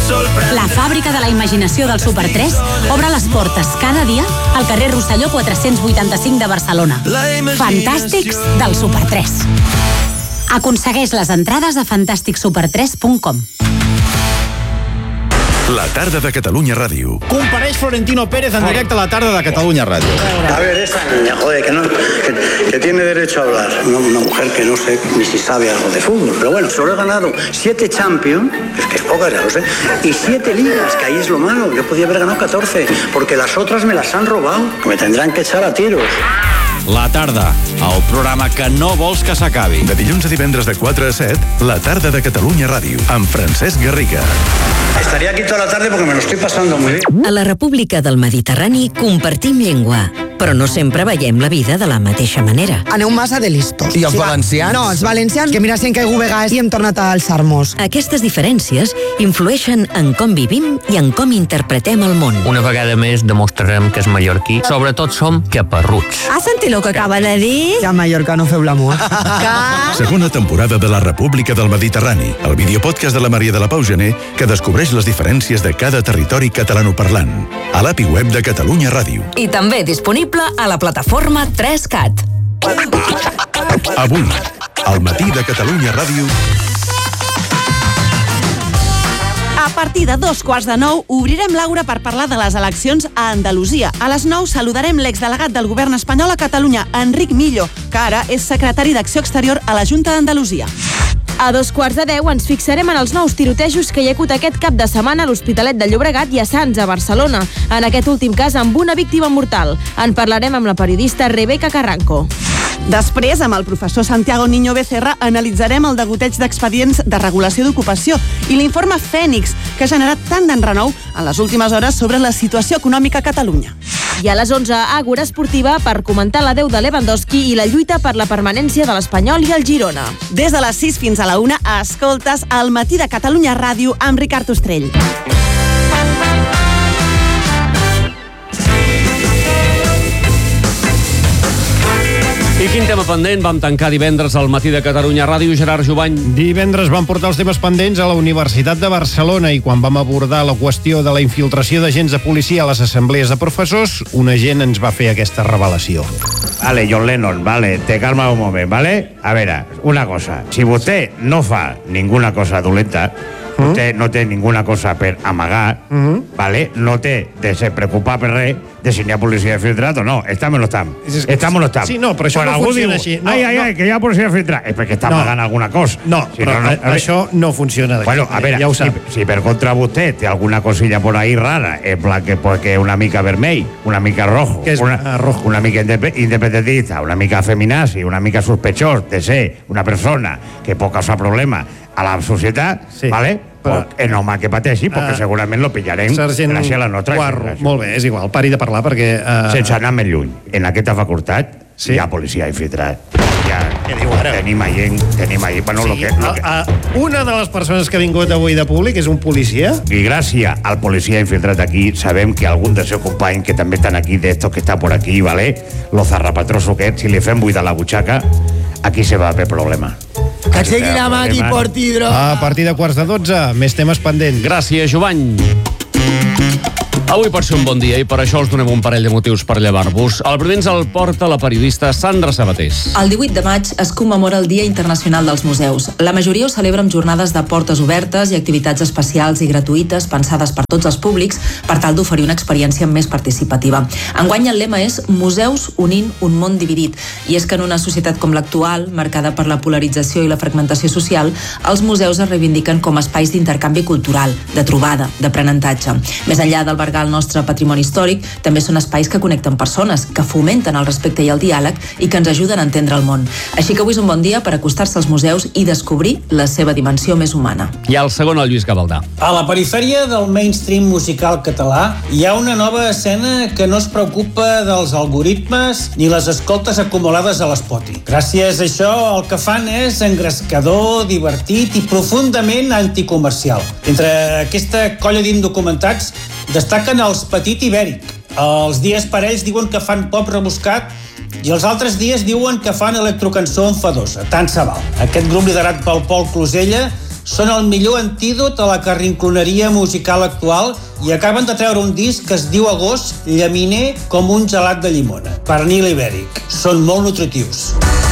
La fàbrica de la imaginació del Super 3 obre les portes cada dia al carrer Rosselló 485 de Barcelona. Fantàstics del Super 3. Aconsegueix les entrades a fantasticsuper3.com. La tarda de Catalunya Ràdio. Compareix Florentino Pérez en directe a la tarda de Catalunya Ràdio. A ver, esa niña, joder, que tiene derecho a hablar. Una mujer que no sé ni si sabe algo de fútbol. Pero bueno, solo he ganado 7 Champions, que es poca, ya lo sé, y 7 ligas, que ahí es lo malo. Yo podía haber ganado 14, porque las otras me las han robado. Me tendrán que echar a tiros. La tarda, el programa que no vols que s'acabi. De dilluns a divendres de 4 a 7, la tarda de Catalunya Ràdio, amb Francesc Garriga. Estaría aquí toda la tarde porque me lo estoy pasando muy bien. A la República del Mediterrani compartim llengua, però no sempre veiem la vida de la mateixa manera. Aneu massa de listos. I els valencians? No, els valencians, que mira si hem caigut vegades i hem tornat a alçar-nos. Aquestes diferències influeixen en com vivim i en com interpretem el món. Una vegada més demostrarem que és mallorquí. Sobretot som caparruts. Has sentit el que acaba de dir? Ja a Mallorca no feu l'amor. Segona temporada de la República del Mediterrani, el videopodcast de la Maria de la Pau Gené que descobreix les diferències de cada territori catalanoparlant. A l'API web de Catalunya Ràdio. I també disponible a la plataforma 3CAT. Avui, al matí de Catalunya Ràdio. A partir de 8:45 obrirem l'Àgora per parlar de les eleccions a Andalusia. A les 9 saludarem l'exdelegat del govern espanyol a Catalunya, Enric Millo, que ara és secretari d'Acció Exterior a la Junta d'Andalusia. A 2:15 ens fixarem en els nous tirotejos que hi ha hagut aquest cap de setmana a l'Hospitalet de Llobregat i a Sants, a Barcelona. En aquest últim cas, amb una víctima mortal. En parlarem amb la periodista Rebeca Carranco. Després, amb el professor Santiago Niño Becerra, analitzarem el degoteig d'expedients de regulació d'ocupació i l'informe Fènix, que ha generat tant d'enrenou en les últimes hores sobre la situació econòmica a Catalunya. I a les 11, Àgora Esportiva per comentar l'adeu de Lewandowski i la lluita per la permanència de l'Espanyol i el Girona. Des de les 6 fins a la 1, escoltes El matí de Catalunya Ràdio amb Ricard Ostrell. I quin tema pendent vam tancar divendres al matí de Catalunya Ràdio, Gerard Jubany? Divendres vam portar els temes pendents a la Universitat de Barcelona i quan vam abordar la qüestió de la infiltració d'agents de policia a les assemblees de professors, un agent ens va fer aquesta revelació. Vale, John Lennon, vale, te calma un moment, vale? A veure, una cosa, si vostè no fa ninguna cosa dolenta, vostè no té ninguna cosa per amagar, vale? No té de ser preocupat per res, de si n'hi ha policia filtrat o no. Estámoslo estam. Estámoslo estam. Sí, no, però això no funciona així. No, ai, que hi ha policia filtrat. És perquè està amagant alguna cosa. No, però això no funciona d'aquí. Bueno, a veure, ja ho sap. Si per contra vostè té alguna cosilla por ahí rara, en plan que porque una mica vermell, una mica rojo, rojo, una mica independentista, una mica feminazi, una mica sospechós de ser una persona que pot causar problema a la societat, sí, ¿vale? Però és normal que pateixi, perquè segurament lo pillarem gràcies a la nostra generació. Molt bé, és igual, pari de parlar perquè... Sense anar més lluny, en aquesta facultat hi ha policia infiltrat. Tenim agent, bueno, sí, una de les persones que ha vingut avui de públic és un policia. I gràcies al policia infiltrat aquí sabem que algun dels seus companys que també estan aquí, d'estos que està por aquí, ¿vale? Los zarrapatrosos que si li fem buidar la butxaca, aquí se va a haver problema. Que segui la maqui por ti, bro. A partir de 11:45, més temes pendents. Gràcies, Jovany. Avui pot ser un bon dia i per això us donem un parell de motius per llevar-vos. El primer ens el porta la periodista Sandra Sabatés. El 18 de maig es commemora el Dia Internacional dels Museus. La majoria ho celebra amb jornades de portes obertes i activitats especials i gratuïtes pensades per tots els públics per tal d'oferir una experiència més participativa. Enguany el lema és Museus unint un món dividit. I és que en una societat com l'actual, marcada per la polarització i la fragmentació social, els museus es reivindiquen com a espais d'intercanvi cultural, de trobada, d'aprenentatge. Més enllà d'albergar el nostre patrimoni històric, també són espais que connecten persones, que fomenten el respecte i el diàleg i que ens ajuden a entendre el món. Així que avui és un bon dia per acostar-se als museus i descobrir la seva dimensió més humana. I el segon, el Lluís Gavaldà. A la perifèria del mainstream musical català hi ha una nova escena que no es preocupa dels algoritmes ni les escoltes acumulades a l'Spotify. Gràcies a això el que fan és engrescador, divertit i profundament anticomercial. Entre aquesta colla d'indocumentats destaquen els Petit Ibèric. Els dies per ells diuen que fan pop rebuscat i els altres dies diuen que fan electrocançó enfadosa. Tant se val. Aquest grup liderat pel Pol Closella són el millor antídot a la carrincloneria musical actual i acaben de treure un disc que es diu Agost, llaminer com un gelat de llimona. Pernil ibèric. Són molt nutritius.